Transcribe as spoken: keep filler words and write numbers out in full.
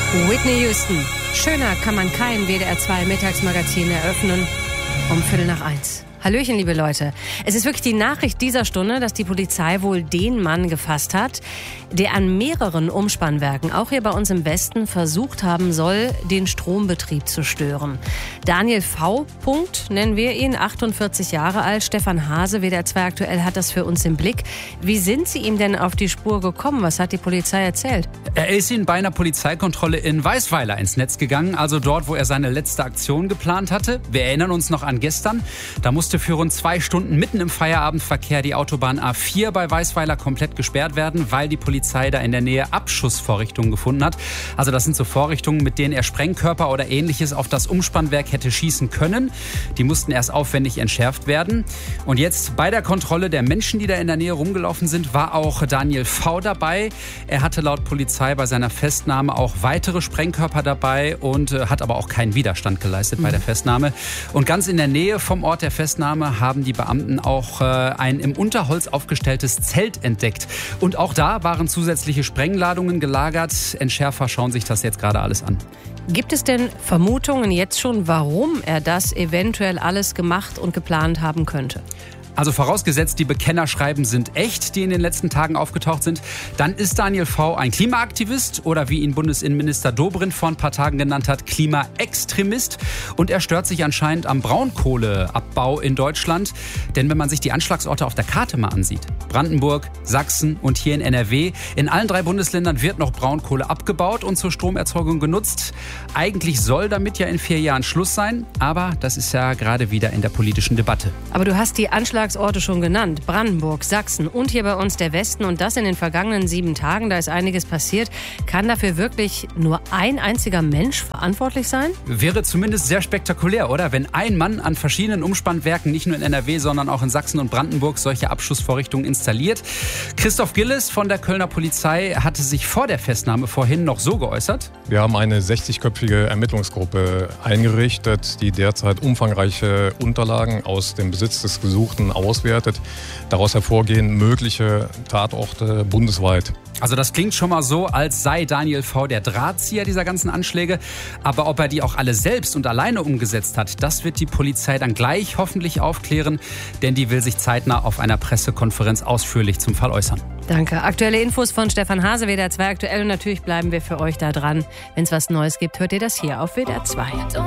Whitney Houston. Schöner kann man kein W D R zwei Mittagsmagazin eröffnen. Um Viertel nach eins. Hallöchen, liebe Leute. Es ist wirklich die Nachricht dieser Stunde, dass die Polizei wohl den Mann gefasst hat, der an mehreren Umspannwerken, auch hier bei uns im Westen, versucht haben soll, den Strombetrieb zu stören. Daniel V. Punkt, nennen wir ihn, achtundvierzig Jahre alt. Stefan Hase, W D R zwei aktuell, hat das für uns im Blick. Wie sind Sie ihm denn auf die Spur gekommen? Was hat die Polizei erzählt? Er ist Ihnen bei einer Polizeikontrolle in Weisweiler ins Netz gegangen, also dort, wo er seine letzte Aktion geplant hatte. Wir erinnern uns noch an gestern. Da musste für rund zwei Stunden mitten im Feierabendverkehr die Autobahn A vier bei Weisweiler komplett gesperrt werden, weil die Polizei da in der Nähe Abschussvorrichtungen gefunden hat. Also das sind so Vorrichtungen, mit denen er Sprengkörper oder Ähnliches auf das Umspannwerk hätte schießen können. Die mussten erst aufwendig entschärft werden. Und jetzt bei der Kontrolle der Menschen, die da in der Nähe rumgelaufen sind, war auch Daniel V. dabei. Er hatte laut Polizei bei seiner Festnahme auch weitere Sprengkörper dabei und äh, hat aber auch keinen Widerstand geleistet bei der Festnahme. Und ganz in der Nähe vom Ort der Festnahme haben die Beamten auch äh, ein im Unterholz aufgestelltes Zelt entdeckt. Und auch da waren zusätzliche Sprengladungen gelagert. Entschärfer schauen sich das jetzt gerade alles an. Gibt es denn Vermutungen jetzt schon, warum er das eventuell alles gemacht und geplant haben könnte? Also vorausgesetzt, die Bekennerschreiben sind echt, die in den letzten Tagen aufgetaucht sind, dann ist Daniel V. ein Klimaaktivist oder wie ihn Bundesinnenminister Dobrindt vor ein paar Tagen genannt hat, Klimaextremist. Und er stört sich anscheinend am Braunkohleabbau in Deutschland. Denn wenn man sich die Anschlagsorte auf der Karte mal ansieht, Brandenburg, Sachsen und hier in N R W, in allen drei Bundesländern wird noch Braunkohle abgebaut und zur Stromerzeugung genutzt. Eigentlich soll damit ja in vier Jahren Schluss sein, aber das ist ja gerade wieder in der politischen Debatte. Aber du hast die Anschlagsorte schon genannt. Brandenburg, Sachsen und hier bei uns der Westen. Und das in den vergangenen sieben Tagen. Da ist einiges passiert. Kann dafür wirklich nur ein einziger Mensch verantwortlich sein? Wäre zumindest sehr spektakulär, oder? Wenn ein Mann an verschiedenen Umspannwerken, nicht nur in N R W, sondern auch in Sachsen und Brandenburg, solche Abschussvorrichtungen installiert. Christoph Gillis von der Kölner Polizei hatte sich vor der Festnahme vorhin noch so geäußert. Wir haben eine sechzigköpfige Ermittlungsgruppe eingerichtet, die derzeit umfangreiche Unterlagen aus dem Besitz des Gesuchten auswertet. Daraus hervorgehen mögliche Tatorte bundesweit. Also das klingt schon mal so, als sei Daniel V. der Drahtzieher dieser ganzen Anschläge. Aber ob er die auch alle selbst und alleine umgesetzt hat, das wird die Polizei dann gleich hoffentlich aufklären. Denn die will sich zeitnah auf einer Pressekonferenz ausführlich zum Fall äußern. Danke. Aktuelle Infos von Stefan Hase, W D R zwei aktuell. Und natürlich bleiben wir für euch da dran. Wenn es was Neues gibt, hört ihr das hier auf W D R zwei.